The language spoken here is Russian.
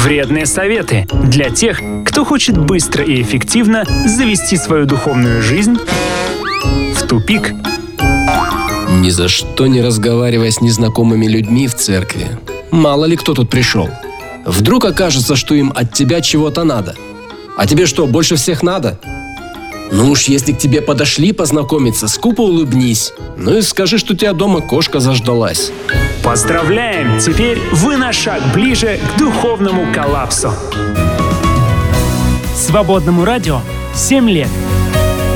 Вредные советы для тех, кто хочет быстро и эффективно завести свою духовную жизнь в тупик. Ни за что не разговаривай с незнакомыми людьми в церкви. Мало ли кто тут пришел. Вдруг окажется, что им от тебя чего-то надо. А тебе что, больше всех надо? Ну уж если к тебе подошли познакомиться, скупо улыбнись. Ну и скажи, что у тебя дома кошка заждалась. Поздравляем! Теперь вы на шаг ближе к духовному коллапсу. Свободному радио 7 лет.